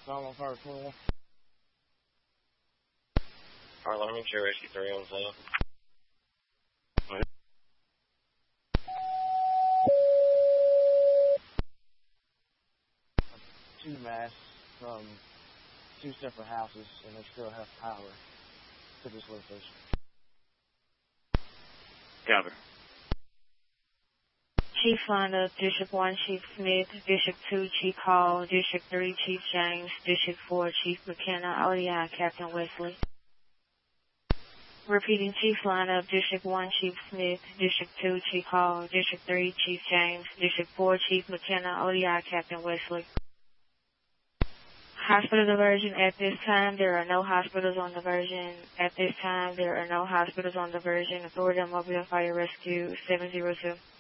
I'm on Power 21. Alright, let me make sure Rescue 3 on sale. Two masts from two separate houses, and they still have power to this location. Cover. Chief lineup, District 1, Chief Smith, District 2, Chief Hall, District 3, Chief James, District 4, Chief McKenna, ODI, Captain Wesley. Repeating Chief lineup, District 1, Chief Smith, District 2, Chief Hall, District 3, Chief James, District 4, Chief McKenna, ODI, Captain Wesley. Hospital diversion at this time. There are no hospitals on diversion. At this time, there are no hospitals on diversion. Authority on Mobile Fire Rescue 702.